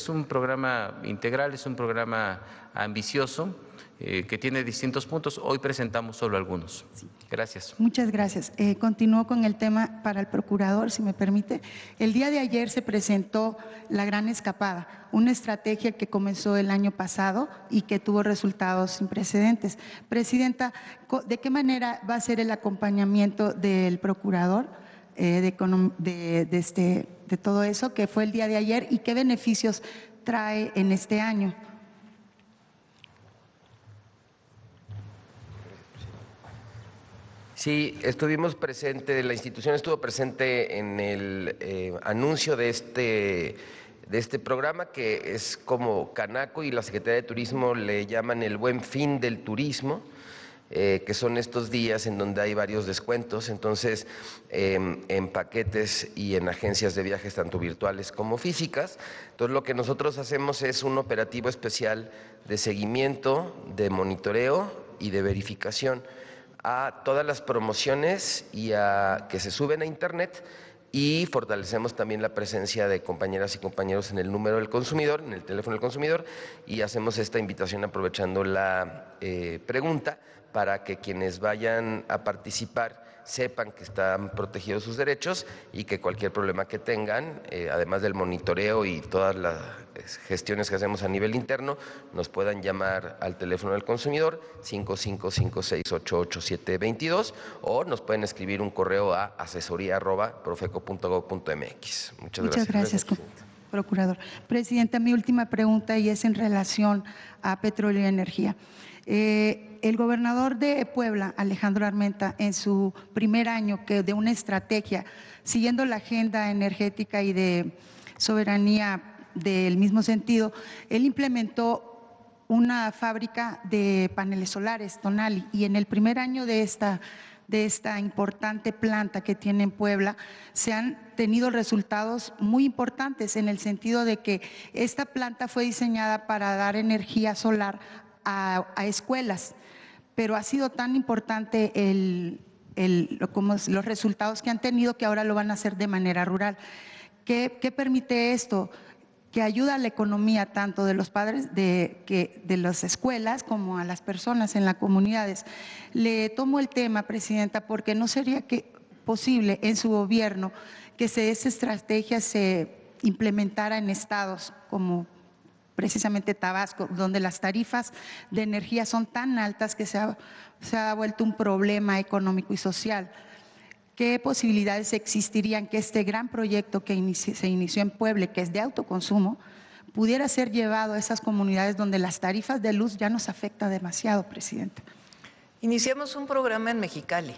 es un programa integral, es un programa ambicioso que tiene distintos puntos. Hoy presentamos solo algunos. Gracias. Muchas gracias. Continúo con el tema para el procurador, si me permite. El día de ayer se presentó la Gran Escapada, una estrategia que comenzó el año pasado y que tuvo resultados sin precedentes. Presidenta, ¿de qué manera va a ser el acompañamiento del procurador de todo eso que fue el día de ayer y qué beneficios trae en este año? Sí, estuvimos presentes, la institución estuvo presente en el anuncio de este programa, que es como Canaco y la Secretaría de Turismo le llaman el Buen Fin del Turismo, que son estos días en donde hay varios descuentos. Entonces, en paquetes y en agencias de viajes, tanto virtuales como físicas. Entonces, lo que nosotros hacemos es un operativo especial de seguimiento, de monitoreo y de verificación a todas las promociones y que se suben a Internet, y fortalecemos también la presencia de compañeras y compañeros en el número del consumidor, en el teléfono del consumidor, y hacemos esta invitación aprovechando la pregunta para que quienes vayan a participar sepan que están protegidos sus derechos y que cualquier problema que tengan, además del monitoreo y todas las gestiones que hacemos a nivel interno, nos puedan llamar al teléfono del consumidor 5556888722 o nos pueden escribir un correo a asesoría@profeco.gov.mx. Muchas gracias, procurador. Presidenta, mi última pregunta y es en relación a petróleo y energía. El gobernador de Puebla, Alejandro Armenta, en su primer año de una estrategia, siguiendo la agenda energética y de soberanía del mismo sentido, él implementó una fábrica de paneles solares, Tonali, y en el primer año de esta importante planta que tiene en Puebla, se han tenido resultados muy importantes en el sentido de que esta planta fue diseñada para dar energía solar a escuelas, pero ha sido tan importante como los resultados que han tenido que ahora lo van a hacer de manera rural. ¿Qué permite esto? Que ayuda a la economía tanto de los padres de las escuelas como a las personas en las comunidades. Le tomo el tema, Presidenta, porque no sería posible en su gobierno que esa estrategia se implementara en estados como precisamente Tabasco, donde las tarifas de energía son tan altas que se ha vuelto un problema económico y social. ¿Qué posibilidades existirían que este gran proyecto que se inició en Puebla, que es de autoconsumo, pudiera ser llevado a esas comunidades donde las tarifas de luz ya nos afecta demasiado, Presidenta? Iniciamos un programa en Mexicali.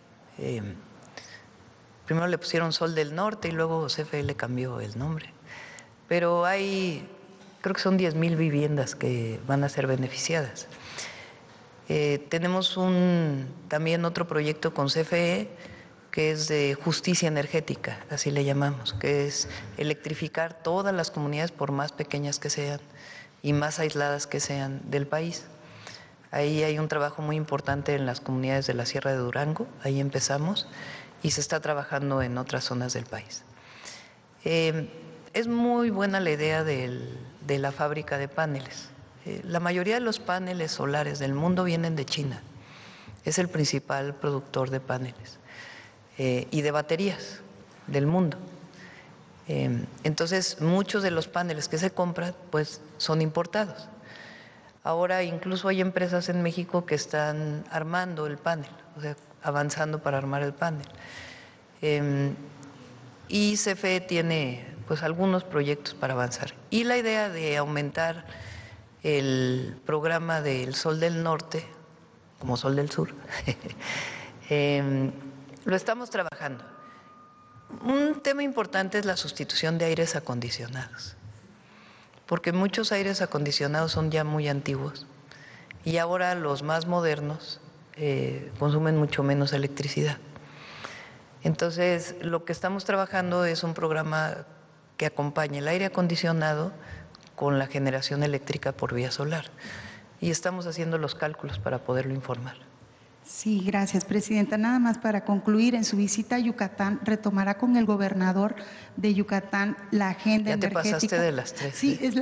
Primero le pusieron Sol del Norte y luego CFE le cambió el nombre. Pero creo que son 10,000 viviendas que van a ser beneficiadas. Tenemos también otro proyecto con CFE que es de justicia energética, así le llamamos, que es electrificar todas las comunidades, por más pequeñas que sean y más aisladas que sean del país. Ahí hay un trabajo muy importante en las comunidades de la Sierra de Durango, ahí empezamos, y se está trabajando en otras zonas del país. Es muy buena la idea de la fábrica de paneles. La mayoría de los paneles solares del mundo vienen de China. Es el principal productor de paneles y de baterías del mundo. Entonces, muchos de los paneles que se compran, pues, son importados. Ahora incluso hay empresas en México que están armando el panel, o sea, avanzando para armar el panel. Y CFE tiene pues algunos proyectos para avanzar. Y la idea de aumentar el programa del Sol del Norte, como Sol del Sur, lo estamos trabajando. Un tema importante es la sustitución de aires acondicionados, porque muchos aires acondicionados son ya muy antiguos y ahora los más modernos consumen mucho menos electricidad. Entonces, lo que estamos trabajando es un programa que acompañe el aire acondicionado con la generación eléctrica por vía solar. Y estamos haciendo los cálculos para poderlo informar. Sí, gracias, Presidenta. Nada más para concluir, en su visita a Yucatán, ¿retomará con el gobernador de Yucatán la agenda energética? Ya te pasaste de las 3. Sí, es